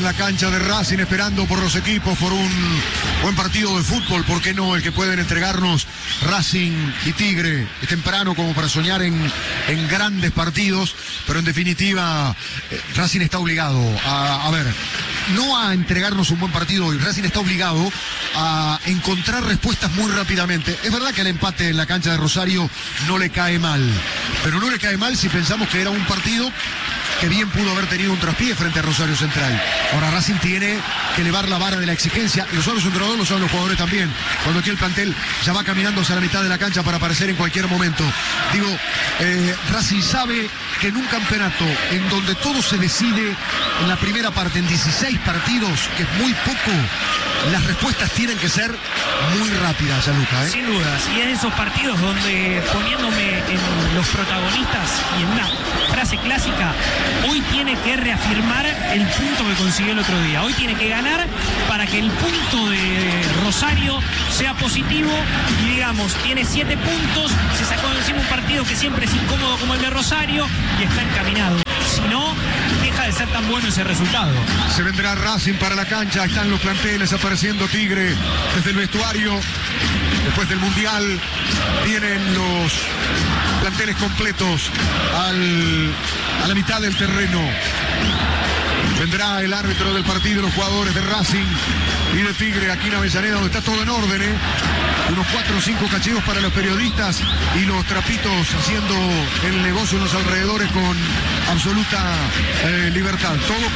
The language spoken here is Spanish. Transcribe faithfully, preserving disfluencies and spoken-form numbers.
la cancha de Racing, esperando por los equipos, por un buen partido de fútbol, ¿por qué no? El que pueden entregarnos Racing y Tigre. Es temprano como para soñar en, en grandes partidos, pero en definitiva eh, Racing está obligado a, a ver, no a entregarnos un buen partido hoy. Racing está obligado a encontrar respuestas muy rápidamente. Es verdad que el empate en la cancha de Rosario no le cae mal, pero no le cae mal si pensamos que era un partido que bien pudo haber tenido un traspié frente a Rosario Central. Ahora Racing tiene que elevar la vara de la exigencia, y lo saben los entrenadores, lo saben los jugadores también, cuando aquí el plantel ya va caminando hacia la mitad de la cancha para aparecer en cualquier momento. Digo, eh, Racing sabe que en un campeonato en donde todo se decide en la primera parte, en dieciséis partidos, que es muy poco, las respuestas tienen que ser muy rápidas, Gianluca, ¿eh? Sin dudas, y en esos partidos donde, poniéndome en los protagonistas y en una frase clásica, hoy tiene que reafirmar el punto que consiguió el otro día. Hoy tiene que ganar para que el punto de Rosario sea positivo y, digamos, tiene siete puntos, se sacó de encima un partido que siempre es incómodo como el de Rosario y está encaminado. Si no, deja de ser tan bueno ese resultado. Se vendrá Racing para la cancha, están los planteles, apareciendo Tigre desde el vestuario. Después del Mundial vienen los planteles completos al, a la mitad del terreno. Vendrá el árbitro del partido, los jugadores de Racing y de Tigre aquí en Avellaneda, donde está todo en orden, ¿eh? Unos cuatro o cinco cacheos para los periodistas y los trapitos haciendo el negocio en los alrededores con absoluta eh, libertad. Todo